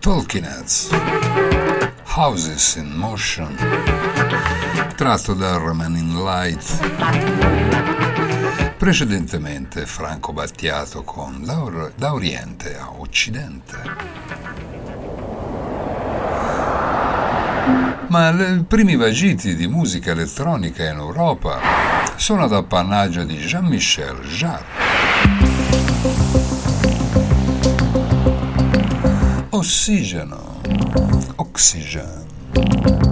Talking Heads, Houses in Motion, tratto da Remaining Light. Precedentemente Franco Battiato con Da Oriente a Occidente. Ma i primi vagiti di musica elettronica in Europa sono ad appannaggio di Jean-Michel Jarre. Oxygen.